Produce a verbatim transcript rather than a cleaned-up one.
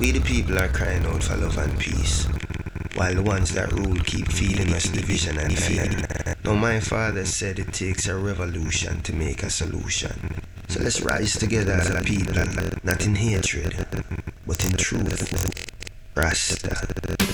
We the people are crying out for love and peace, while the ones that rule keep feeding us division and fear. Now my father said it takes a revolution to make a solution. So let's rise together as a people, not in hatred, but in truth. Rasta.